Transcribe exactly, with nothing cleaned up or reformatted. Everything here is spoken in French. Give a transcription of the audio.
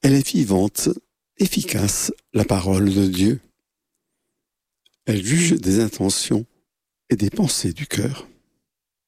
Elle est vivante, efficace, la parole de Dieu. Elle juge des intentions et des pensées du cœur.